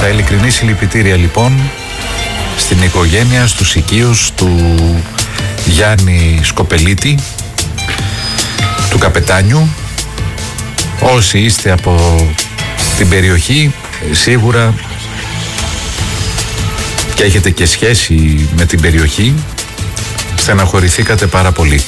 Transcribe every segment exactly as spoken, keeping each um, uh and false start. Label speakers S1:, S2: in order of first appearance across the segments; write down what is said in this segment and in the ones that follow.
S1: Τα ειλικρινή συλληπιτήρια λοιπόν στην οικογένεια, στους οικείους του Γιάννη Σκοπελίτη, του καπετάνιου. Όσοι είστε από την περιοχή, σίγουρα και έχετε και σχέση με την περιοχή, στεναχωρηθήκατε πάρα πολύ.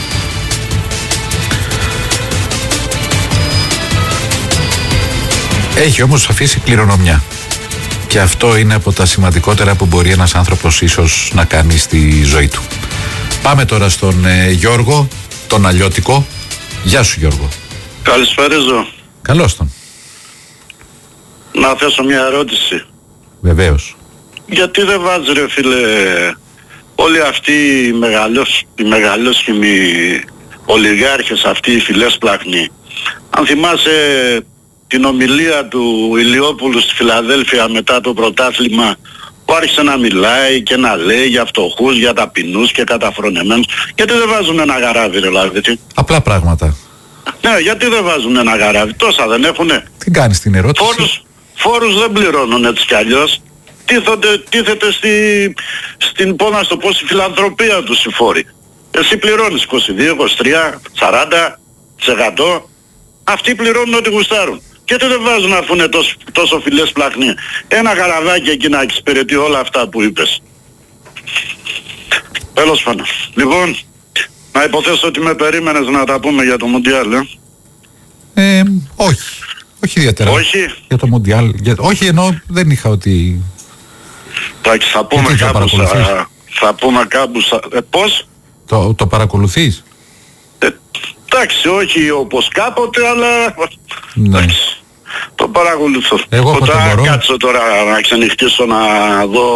S1: Έχει όμως αφήσει κληρονομιά και αυτό είναι από τα σημαντικότερα που μπορεί ένας άνθρωπος ίσως να κάνει στη ζωή του. Πάμε τώρα στον ε, Γιώργο, τον Αλλιώτικο. Γεια σου Γιώργο.
S2: Καλησπέριζω.
S1: Καλώς τον.
S2: Να θέσω μια ερώτηση.
S1: Βεβαίως.
S2: Γιατί δεν βάζει ρε φίλε όλοι αυτοί οι, μεγαλός, οι μεγαλόσχημοι ολιγάρχες, αυτοί οι φιλές πλάχνοι? Αν θυμάσαι την ομιλία του Ηλιόπουλου στη Φιλαδέλφια μετά το πρωτάθλημα, που άρχισε να μιλάει και να λέει για φτωχούς, για ταπεινούς και καταφρονεμένους, γιατί δεν βάζουν ένα γαράβι ρε λάδι?
S1: Απλά πράγματα.
S2: Ναι, γιατί δεν βάζουν ένα γαράβι? Τόσα δεν έχουνε?
S1: Τι κάνεις την ερώτηση?
S2: Φόρους, φόρους δεν πληρώνουν έτσι κι αλλιώς. Τίθονται, τίθεται στη, στην πόνα στο πώς η φιλανθρωπία τους οι φόροι. Εσύ πληρώνεις είκοσι δύο, είκοσι τρία, σαράντα τοις εκατό. Αυτοί πληρώνουν ό,τι γουστάρουν. Και τι δεν βάζουν αφού είναι τόσο, τόσο φιλές πλάχνοι? Ένα καραβάκι εκεί να εξυπηρετεί όλα αυτά που είπες. Τέλος πάντων. Λοιπόν, να υποθέσω ότι με περίμενες να τα πούμε για το Μουντιάλ, ε?
S1: Ε, όχι. Όχι ιδιαίτερα.
S2: Όχι.
S1: Για το Μουντιάλ. Για... Όχι, ενώ δεν είχα ότι...
S2: Εντάξει, θα πούμε κάπου θα, θα πούμε κάπου σα... ε, πώς?
S1: Το, το παρακολουθείς?
S2: Ε, εντάξει, όχι όπως κάποτε, αλλά...
S1: Ναι.
S2: Εντάξει, το παρακολουθώ.
S1: Εγώ
S2: Όταν κάτσω τώρα να ξενυχτήσω να δω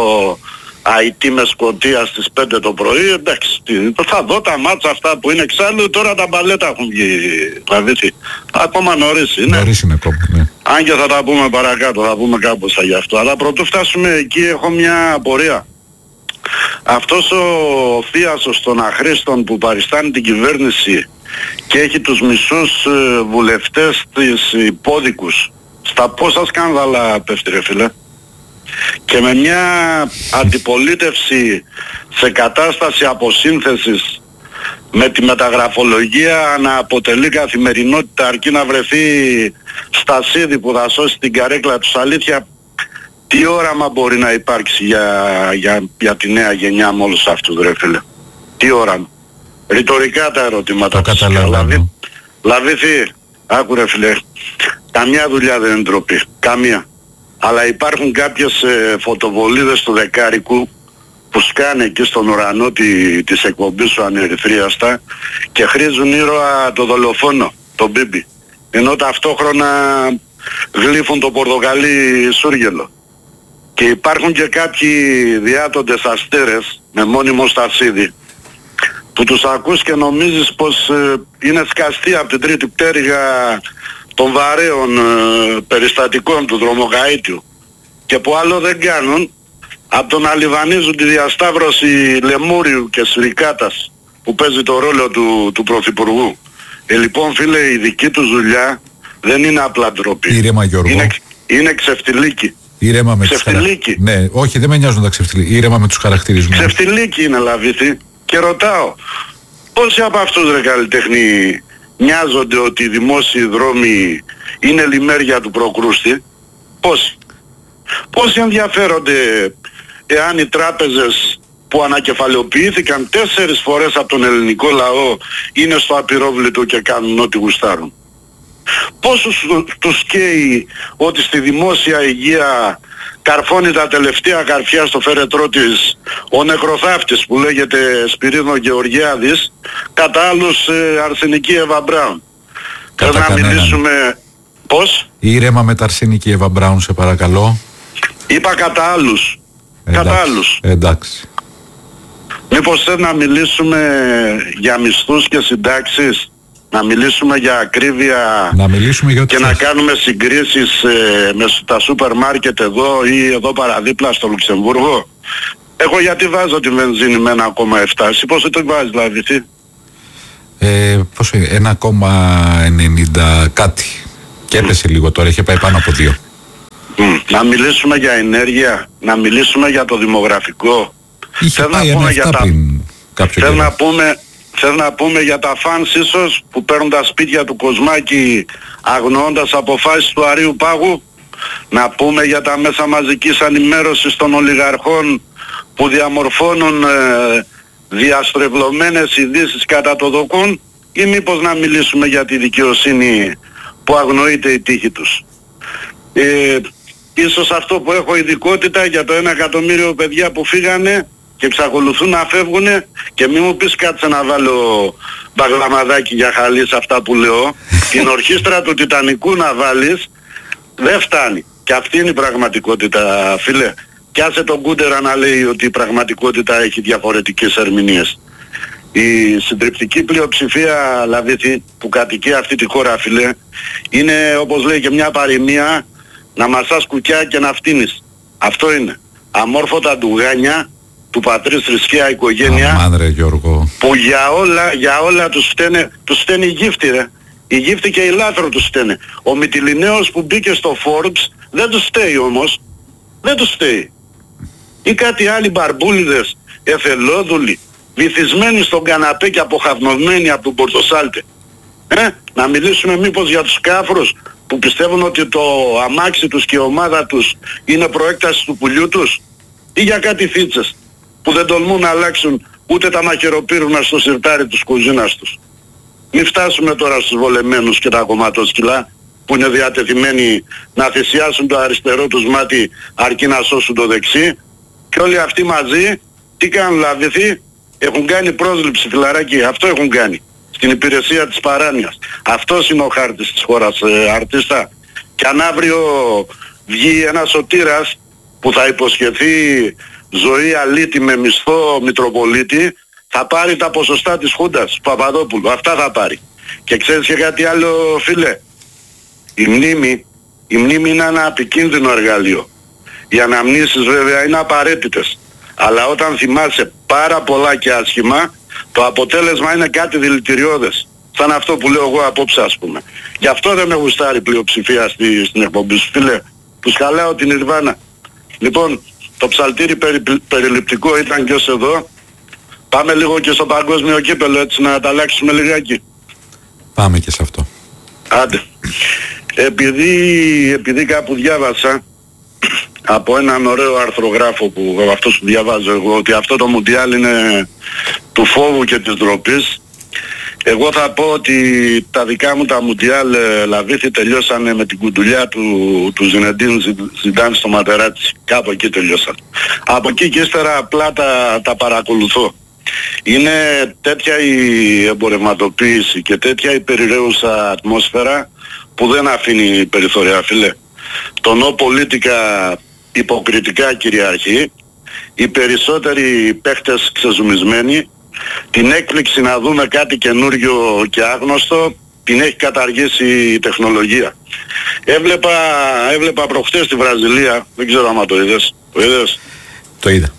S2: άι τι με Σκωτία στις πέντε το πρωί, εντάξει, θα δω τα μάτσα αυτά που είναι. Εξάλλου τώρα τα μπαλέτα έχουν βγει, δηλαδή ακόμα νωρίς είναι.
S1: Νωρίς είναι ακόμα, ναι.
S2: Αν και θα τα πούμε παρακάτω, θα πούμε κάπως γι' αυτό. Αλλά πρωτού φτάσουμε εκεί έχω μια απορία. Αυτός ο θίασος των αχρήστων που παριστάνει την κυβέρνηση και έχει τους μισούς βουλευτές της υπόδικους, στα πόσα σκάνδαλα πέφτει ρε φίλε? Και με μια αντιπολίτευση σε κατάσταση αποσύνθεσης, με τη μεταγραφολογία να αποτελεί καθημερινότητα αρκεί να βρεθεί στασίδι που θα σώσει την καρέκλα τους, αλήθεια τι όραμα μπορεί να υπάρξει για, για, για τη νέα γενιά με όλους αυτούς ρε φίλε? Τι όραμα? Ρητορικά τα ερωτήματα.
S1: Το καταλαβαίνω.
S2: Δηλαδή τι, άκου ρε φίλε, καμιά δουλειά δεν είναι ντροπή, καμία. Αλλά υπάρχουν κάποιες ε, φωτοβολίδες του Δεκάρικου που σκάνε εκεί στον ουρανό τη, της εκπομπής σου ανερυθρίαστα και χρήζουν ήρωα το δολοφόνο, τον Μπίμπι. Ενώ ταυτόχρονα γλύφουν το πορτοκαλί σούργελο. Και υπάρχουν και κάποιοι διάτοντες αστέρες με μόνιμο στασίδι που τους ακούς και νομίζεις πως ε, είναι σκαστοί από την τρίτη πτέρυγα των βαρέων ε, περιστατικών του δρομοκαΐτιου και που άλλο δεν κάνουν από το να λιβανίζουν τη διασταύρωση Λεμούριου και Σλικάτας που παίζει το ρόλο του, του Πρωθυπουργού. Ε, λοιπόν φίλε, η δική τους δουλειά δεν είναι απλά ντροπή.
S1: Ήρεμα Γιώργο.
S2: Είναι, είναι ξεφτιλίκη.
S1: Ήρεμα με
S2: ξεφτιλίκη.
S1: Τους χαρα... Ναι, όχι δεν με νοιάζουν τα ξεφτιλίκη. Ήρεμα με τους χαρακτηρισμούς.
S2: Ξεφτιλίκη είναι Λαβίθη. Και ρωτάω, πόσοι από αυτούς ρε καλλιτέχνη νοιάζονται ότι οι δημόσιοι δρόμοι είναι λιμέρια του προκρούστη? Πόσοι? Πόσοι ενδιαφέρονται εάν οι τράπεζες που ανακεφαλαιοποιήθηκαν τέσσερις φορές από τον ελληνικό λαό είναι στο απειρόβλητο και κάνουν ό,τι γουστάρουν? Πόσους τους καίει ότι στη δημόσια υγεία καρφώνει τα τελευταία καρφιά στο φέρετρό της ο νεκροθάφτης που λέγεται Σπυρίδωνο Γεωργιάδης, κατά άλλους ε, αρσενική Εύα Μπράουν? Πρέπει να μιλήσουμε... Πώς?
S1: Ήρεμα με τα αρσενική Εύα Μπράουν σε παρακαλώ.
S2: Είπα κατά άλλους.
S1: Εντάξει,
S2: κατά άλλους.
S1: Εντάξει.
S2: Μήπως θες να μιλήσουμε για μισθούς και συντάξεις? Να μιλήσουμε για ακρίβεια
S1: να μιλήσουμε για
S2: και να κάνουμε συγκρίσεις ε, με τα σούπερ μάρκετ εδώ ή εδώ παραδίπλα στο Λουξεμβούργο? Εγώ γιατί βάζω τη βενζίνη με ένα κόμμα επτά, εσύ πόσο το βάζεις δηλαδή? Τι?
S1: Ε, πόσο είναι, ένα ενενήντα κάτι και έπεσε λίγο τώρα, είχε πάει πάνω από δύο.
S2: Mm. Να μιλήσουμε για ενέργεια, να μιλήσουμε για το δημογραφικό.
S1: Είχε πάει να πούμε για τα...
S2: Θέλω να πούμε, θέλω να πούμε για τα φανς ίσως που παίρνουν τα σπίτια του Κοσμάκη αγνοώντας αποφάσεις του Αρείου Πάγου. Να πούμε για τα μέσα μαζικής ενημέρωσης των ολιγαρχών που διαμορφώνουν ε, διαστρεβλωμένες ειδήσεις κατά το δοκούν, ή μήπως να μιλήσουμε για τη δικαιοσύνη που αγνοείται η τύχη τους. Ε, ίσως αυτό που έχω ειδικότητα για το ένα εκατομμύριο παιδιά που φύγανε και εξακολουθούν να φεύγουν, και μη μου πεις κάτσε να βάλω μπαγλαμαδάκι για χαλί σε αυτά που λέω, την ορχήστρα του Τιτανικού να βάλεις, δεν φτάνει. Και αυτή είναι η πραγματικότητα, φίλε. Κι άσε τον Κούντερα να λέει ότι η πραγματικότητα έχει διαφορετικές ερμηνείες. Η συντριπτική πλειοψηφία Λαβίθη που κατοικεί αυτή τη χώρα, φίλε, είναι όπως λέει και μια παροιμία, να μασάς κουκιά και να φτύνεις. Αυτό είναι. Αμόρφωτα ντουγάνια του πατρίς θρησκεία οικογένεια.
S1: Αμάν, ρε, Γιώργο.
S2: Που για όλα, για όλα τους φταίνε, τους φταίνε οι γύφτοι, ρε. Οι γύφτοι και οι λάθρο τους φταίνε. Ο Μυτιληναίος που μπήκε στο Forbes δεν τους φταίει όμως. Δεν τους φταίει. Ή κάτι άλλοι μπαρμπούλιδες, εθελόδουλοι, βυθισμένοι στον καναπέ και αποχαυνομένοι από τον Πορτοσάλτε. Ε, να μιλήσουμε μήπως για τους κάφρους που πιστεύουν ότι το αμάξι τους και η ομάδα τους είναι προέκταση του πουλιού τους, ή για κάτι φίτσες που δεν τολμούν να αλλάξουν ούτε τα μαχαιροπύρουνα στο σιρτάρι τους κουζίνας τους. Μην φτάσουμε τώρα στους βολεμένους και τα κομματόσκυλα που είναι διατεθειμένοι να θυσιάσουν το αριστερό τους μάτι αρκεί να σώσουν το δεξί, και όλοι αυτοί μαζί τι κάνουν, Λαβίθι? Έχουν κάνει πρόσληψη, φιλαράκι, αυτό έχουν κάνει, στην υπηρεσία της παράνοιας. Αυτός είναι ο χάρτης της χώρας, ε, αρτίστα. Και αν αύριο βγει ένας σωτήρας που θα υποσχεθεί ζωή αλήτη με μισθό Μητροπολίτη, θα πάρει τα ποσοστά της Χούντας, του Παπαδόπουλου. Αυτά θα πάρει. Και ξέρεις και κάτι άλλο, φίλε? Η μνήμη, η μνήμη είναι ένα επικίνδυνο εργαλείο. Οι αναμνήσεις βέβαια είναι απαραίτητες. Αλλά όταν θυμάσαι πάρα πολλά και άσχημα, το αποτέλεσμα είναι κάτι δηλητηριώδες. Σαν αυτό που λέω εγώ απόψε, ας πούμε. Γι' αυτό δεν με γουστάρει η πλειοψηφία στη, στην εκπομπή σου, φίλε. Τους χαλάω την Ιρβάνα. Λοιπόν, το ψαλτήρι περι, περιληπτικό ήταν και ως εδώ. Πάμε λίγο και στο παγκόσμιο κύπελλο, έτσι, να τα αλλάξουμε λιγάκι.
S1: Πάμε και σε αυτό.
S2: Άντε. Επειδή, επειδή κάπου διάβασα από έναν ωραίο αρθρογράφο που αυτός που διαβάζω εγώ, ότι αυτό το Μουντιάλ είναι του φόβου και της ντροπής, εγώ θα πω ότι τα δικά μου τα Μουντιάλ, Λαβίθι, τελειώσανε με την κουντουλιά του, του Ζινεντίν Ζιντάν στο Ματεράτσι. Κάπου εκεί τελειώσαν. Από εκεί και ύστερα απλά τα, τα παρακολουθώ. Είναι τέτοια η εμπορευματοποίηση και τέτοια η περιραίουσα ατμόσφαιρα που δεν αφήνει περιθωριά, φίλε. Το νο πολίτικα υποκριτικά κυριαρχεί, οι περισσότεροι παίχτες ξεζουμισμένοι, την έκπληξη να δούμε κάτι καινούριο και άγνωστο την έχει καταργήσει η τεχνολογία. Έβλεπα, έβλεπα προχτές στη Βραζιλία, δεν ξέρω άμα το είδες. Το είδες?
S1: Το είδα.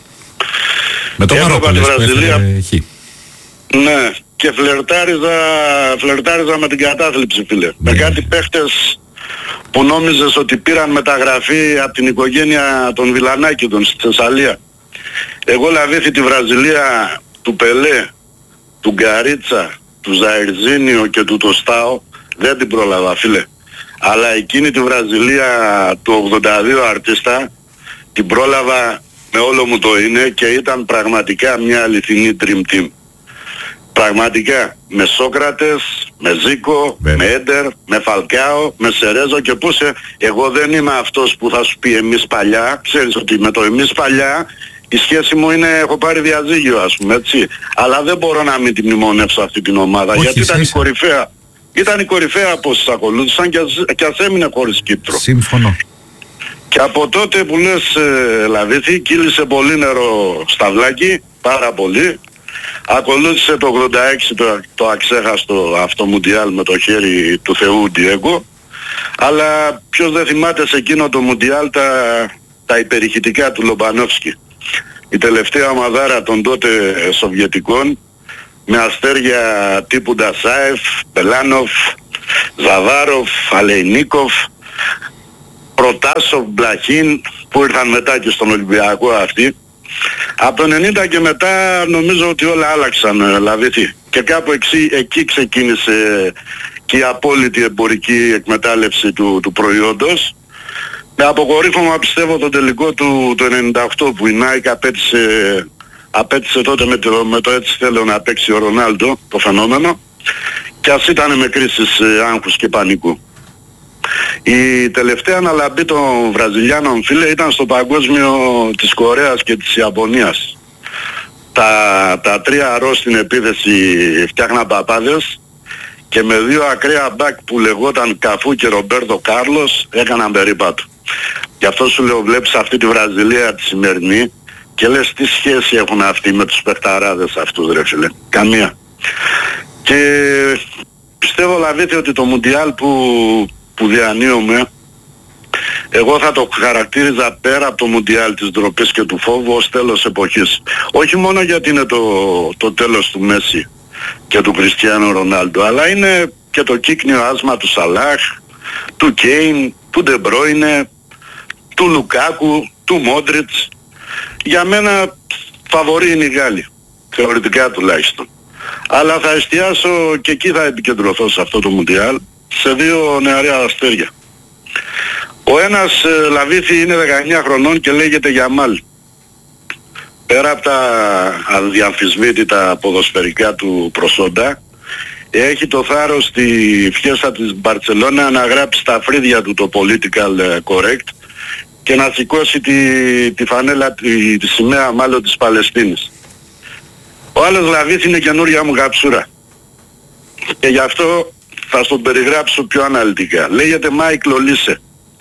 S1: Με το Μαρόκο λες που έφερε χ.
S2: Ναι, και φλερτάριζα, φλερτάριζα με την κατάθλιψη, φίλε. Ναι. Με κάτι παίχτες που νόμιζες ότι πήραν μεταγραφή από την οικογένεια των Βιλανάκηδων στη Θεσσαλία. Εγώ Λαβίθι τη Βραζιλία του Πελέ, του Γκαρίτσα, του Ζαϊρζίνιο και του Τοστάο δεν την πρόλαβα, φίλε. Αλλά εκείνη τη Βραζιλία του ογδόντα δύο αρτίστα την πρόλαβα με όλο μου το είναι και ήταν πραγματικά μια αληθινή dream team. Πραγματικά, με Σόκρατες, με Ζίκο, yeah. με Έντερ, με Φαλκάο, με Σερέζο και πού σε... Εγώ δεν είμαι αυτός που θα σου πει εμείς παλιά. Ξέρεις ότι με το εμείς παλιά η σχέση μου είναι, έχω πάρει διαζύγιο, ας πούμε, έτσι. Αλλά δεν μπορώ να μην τη μνημονεύσω αυτή την ομάδα. Όχι, γιατί ήταν η κορυφαία. Ήταν η κορυφαία από όσους ακολούθησαν και, και ας έμεινε χωρίς Κύπρο.
S1: Σύμφωνο. Και
S2: από τότε που λες ε, Λαβίθι, κύλησε πολύ νερό στα βλάκι, πάρα πολύ. Ακολούθησε το ογδόντα έξι το, το αξέχαστο αυτό Μουντιάλ με το χέρι του Θεού Ντιέγκο. Αλλά ποιος δεν θυμάται σε εκείνο το Μουντιάλ τα, τα υπερηχητικά του Λομπανόφσκι. Η τελευταία ομαδάρα των τότε Σοβιετικών με αστέρια τύπου Ντασάεφ, Πελάνοφ, Ζαβάροφ, Αλεϊνίκοφ, προ, ο Τάσο, Μπλαχίν που ήρθαν μετά και στον Ολυμπιακό αυτοί. Από το ενενήντα και μετά νομίζω ότι όλα άλλαξαν, Λαβίθη. Και κάπου εκεί, εκεί ξεκίνησε και η απόλυτη εμπορική εκμετάλλευση του, του προϊόντος. Με αποκορύφωμα πιστεύω το τελικό του το ενενήντα οκτώ που η Nike απέτησε, απέτησε τότε με το, με το έτσι θέλω να παίξει ο Ρονάλντο, το φαινόμενο, και ας ήταν με κρίσεις άγχους και πανικού. Η τελευταία αναλαμπή των Βραζιλιάνων, φίλε, ήταν στο παγκόσμιο της Κορέας και της Ιαπωνίας. Τα, τα τρία ρο στην επίθεση φτιάχναν παπάδες και με δύο ακραία μπακ που λεγόταν Καφού και Ρομπέρτο Κάρλος έκαναν περίπατο. Γι' αυτό σου λέω, βλέπεις αυτή τη Βραζιλία τη σημερινή και λες τι σχέση έχουν αυτοί με τους παιχταράδες αυτούς, ρε φίλε. Καμία. Και πιστεύω, Λαβίθη, ότι το Μουντιάλ που, που διανύουμε, εγώ θα το χαρακτήριζα πέρα από το Μουντιάλ της ντροπής και του φόβου ως τέλος εποχής. Όχι μόνο γιατί είναι το, το τέλος του Μέση και του Κριστιάνο Ρονάλντο, αλλά είναι και το κύκνιο άσμα του Σαλάχ, του Κέιν, του Ντεμπρόινε, του Λουκάκου, του Μόντριτς. Για μένα φαβορί είναι οι Γάλλοι, θεωρητικά τουλάχιστον. Αλλά θα εστιάσω και εκεί θα επικεντρωθώ σε αυτό το Μουντιάλ, σε δύο νεαρά αστέρια. Ο ένας, ε, Λαβίθη, είναι δεκαεννιά χρονών και λέγεται Γιαμάλ. Πέρα από τα αδιαμφισβήτητα ποδοσφαιρικά του προσόντα, έχει το θάρρος στη φιέστα της Μπαρτσελώνα να γράψει τα φρύδια του το political correct και να σηκώσει τη, τη φανέλα, τη, τη σημαία μάλλον της Παλαιστίνης. Ο άλλος, Λαβίθη, είναι καινούρια μου γαψούρα. Και γι' αυτό θα στον περιγράψω πιο αναλυτικά. Λέγεται Μάικλ Ολίσε.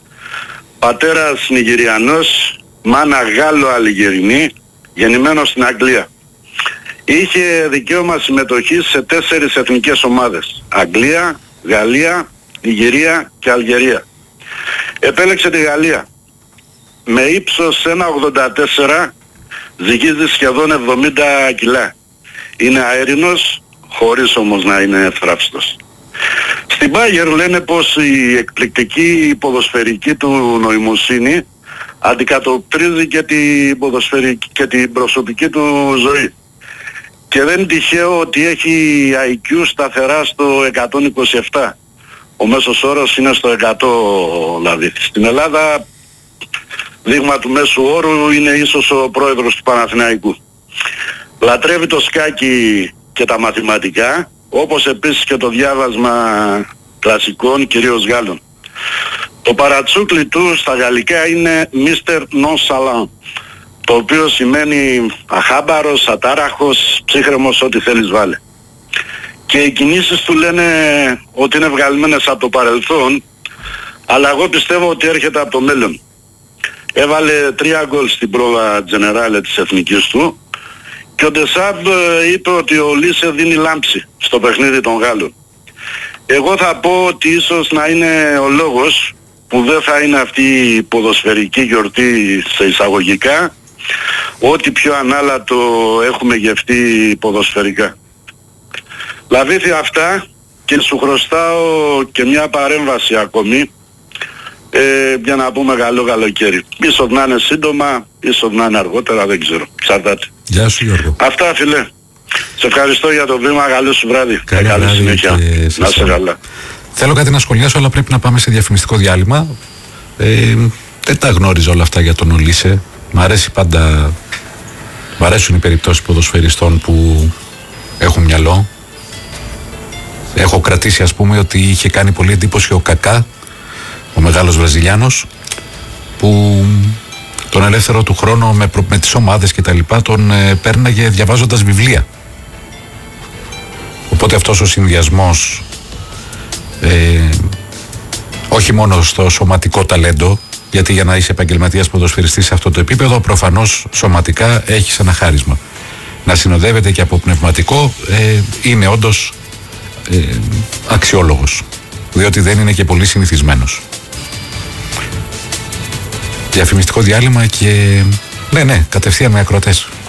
S2: Πατέρας Νιγηριανός, μάνα Γάλλο-Αλιγερινή, γεννημένος στην Αγγλία. Είχε δικαίωμα συμμετοχής σε τέσσερις εθνικές ομάδες. Αγγλία, Γαλλία, Νιγηρία και Αλγερία. Επέλεξε τη Γαλλία. Με ύψος ένα ογδόντα τέσσερα, ζυγίζει σχεδόν εβδομήντα κιλά. Είναι αέρινος, χωρίς όμως να είναι εύθραυστος. Στην Bayern λένε πως η εκπληκτική ποδοσφαιρική του νοημοσύνη αντικατοπτρίζει και την ποδοσφαιρική και την προσωπική του ζωή. Και δεν είναι τυχαίο ότι έχει άι κιου σταθερά στο εκατόν είκοσι επτά. Ο μέσος όρος είναι στο εκατό, δηλαδή. Στην Ελλάδα, δείγμα του μέσου όρου, είναι ίσως ο πρόεδρος του Παναθηναϊκού. Λατρεύει το σκάκι και τα μαθηματικά, όπως επίσης και το διάβασμα κλασικών, κυρίως Γάλλων. Το παρατσούκλι του στα γαλλικά είναι μίστερ Nonchalant, το οποίο σημαίνει αχάμπαρος, ατάραχος, ψύχρεμος, ό,τι θέλεις βάλε. Και οι κινήσεις του λένε ότι είναι βγαλμένες από το παρελθόν, αλλά εγώ πιστεύω ότι έρχεται από το μέλλον. Έβαλε τρία γκολ στην πρόβα τζενεράλε της εθνικής του και ο Ντεσάμπ είπε ότι ο Λίσε δίνει λάμψη στο παιχνίδι των Γάλλων. Εγώ θα πω ότι ίσως να είναι ο λόγος που δεν θα είναι αυτή η ποδοσφαιρική γιορτή σε εισαγωγικά, ό,τι πιο ανάλατο έχουμε γευτεί ποδοσφαιρικά. Λαβίθη, αυτά, και σου χρωστάω και μια παρέμβαση ακόμη, ε, για να πούμε καλό καλοκαίρι. Ίσως να είναι σύντομα, ίσως να είναι αργότερα, δεν ξέρω. Εξαρτάται.
S1: Γεια σου, Γιώργο.
S2: Αυτά, φίλε. Σε ευχαριστώ για το βήμα. Καλό σου βράδυ.
S1: Καλή,
S2: καλή
S1: βράδυ
S2: συνέχεια. Να είσαι καλά.
S1: Θέλω κάτι να σχολιάσω, αλλά πρέπει να πάμε σε διαφημιστικό διάλειμμα. Ε, δεν τα γνώριζα όλα αυτά για τον Ολίσε. Μ' αρέσει πάντα. Μ' αρέσουν οι περιπτώσεις ποδοσφαιριστών που έχουν μυαλό. Έχω κρατήσει, ας πούμε, ότι είχε κάνει πολύ εντύπωση ο Κακά, ο μεγάλος Βραζιλιάνος, που τον ελεύθερο του χρόνο με, με τις ομάδες και τα λοιπά τον ε, πέρναγε διαβάζοντας βιβλία. Οπότε αυτός ο συνδυασμός, ε, όχι μόνο στο σωματικό ταλέντο, γιατί για να είσαι επαγγελματίας ποδοσφαιριστής σε αυτό το επίπεδο, προφανώς σωματικά έχεις ένα χάρισμα. Να συνοδεύεται και από πνευματικό, ε, είναι όντως ε, αξιόλογος, διότι δεν είναι και πολύ συνηθισμένος. Διαφημιστικό διάλειμμα και ναι, ναι, κατευθείαν με ακροατές.